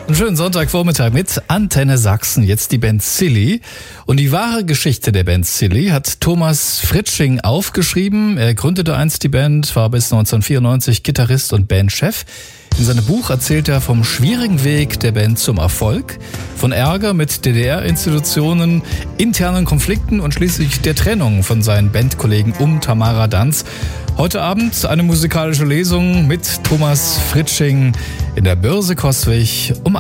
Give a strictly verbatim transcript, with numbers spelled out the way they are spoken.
Einen schönen Sonntagvormittag mit Antenne Sachsen, jetzt die Band Silly. Und die wahre Geschichte der Band Silly hat Thomas Fritsching aufgeschrieben. Er gründete einst die Band, war bis neunzehnhundertvierundneunzig Gitarrist und Bandchef. In seinem Buch erzählt er vom schwierigen Weg der Band zum Erfolg, von Ärger mit D D R-Institutionen, internen Konflikten und schließlich der Trennung von seinen Bandkollegen um Tamara Danz. Heute Abend eine musikalische Lesung mit Thomas Fritsching in der Börse Coswig um